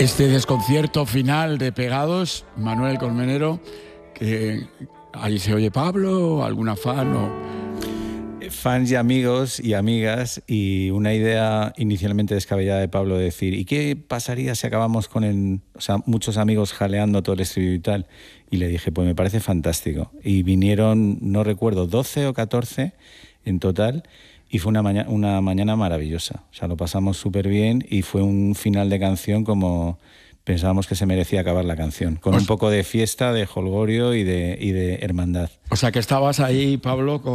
Este desconcierto final de Pegados, Manuel Colmenero, que ahí se oye Pablo, alguna fan o... Fans y amigos y amigas, y una idea inicialmente descabellada de Pablo de decir, ¿y qué pasaría si acabamos con muchos amigos jaleando todo el estribillo y tal? Y le dije, pues me parece fantástico. Y vinieron, no recuerdo, 12 o 14 en total, y fue una mañana maravillosa. O sea, lo pasamos súper bien y fue un final de canción como pensábamos que se merecía acabar la canción, con un poco de fiesta, de jolgorio y de hermandad. O sea, que estabas ahí, Pablo, con